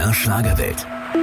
MDR Schlagerwelt.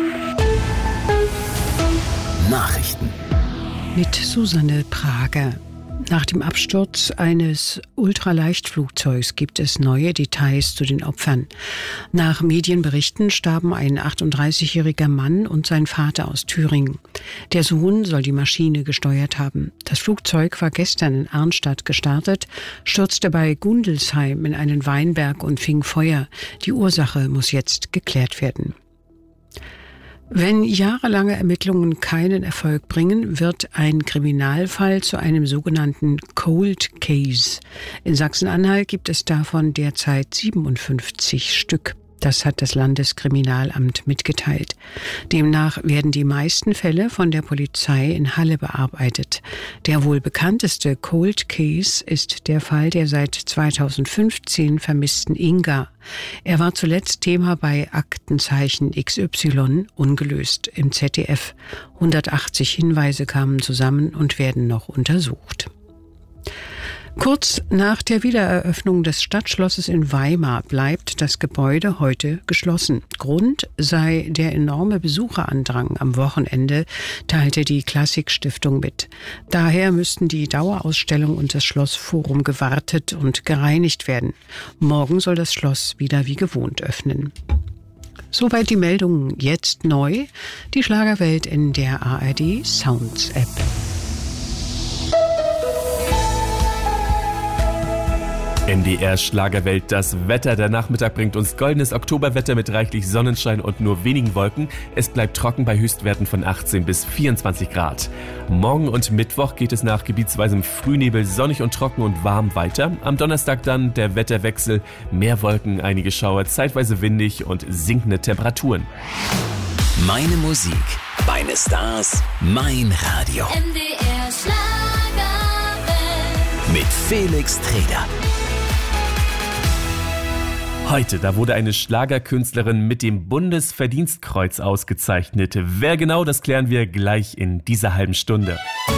Nachrichten. Mit Susanne Prager. Nach dem Absturz eines Ultraleichtflugzeugs gibt es neue Details zu den Opfern. Nach Medienberichten starben ein 38-jähriger Mann und sein Vater aus Thüringen. Der Sohn soll die Maschine gesteuert haben. Das Flugzeug war gestern in Arnstadt gestartet, stürzte bei Gundelsheim in einen Weinberg und fing Feuer. Die Ursache muss jetzt geklärt werden. Wenn jahrelange Ermittlungen keinen Erfolg bringen, wird ein Kriminalfall zu einem sogenannten Cold Case. In Sachsen-Anhalt gibt es davon derzeit 57 Stück. Das hat das Landeskriminalamt mitgeteilt. Demnach werden die meisten Fälle von der Polizei in Halle bearbeitet. Der wohl bekannteste Cold Case ist der Fall der seit 2015 vermissten Inga. Er war zuletzt Thema bei Aktenzeichen XY, ungelöst im ZDF. 180 Hinweise kamen zusammen und werden noch untersucht. Kurz nach der Wiedereröffnung des Stadtschlosses in Weimar bleibt das Gebäude heute geschlossen. Grund sei der enorme Besucherandrang am Wochenende, teilte die Klassik-Stiftung mit. Daher müssten die Dauerausstellung und das Schlossforum gewartet und gereinigt werden. Morgen soll das Schloss wieder wie gewohnt öffnen. Soweit die Meldungen. Jetzt neu. Die Schlagerwelt in der ARD Sounds App. MDR Schlagerwelt, das Wetter. Der Nachmittag bringt uns goldenes Oktoberwetter mit reichlich Sonnenschein und nur wenigen Wolken. Es bleibt trocken bei Höchstwerten von 18 bis 24 Grad. Morgen und Mittwoch geht es nach gebietsweisem Frühnebel sonnig und trocken und warm weiter. Am Donnerstag dann der Wetterwechsel. Mehr Wolken, einige Schauer, zeitweise windig und sinkende Temperaturen. Meine Musik, meine Stars, mein Radio. MDR Schlagerwelt. Mit Felix Treder. Heute, da wurde eine Schlagerkünstlerin mit dem Bundesverdienstkreuz ausgezeichnet. Wer genau, das klären wir gleich in dieser halben Stunde.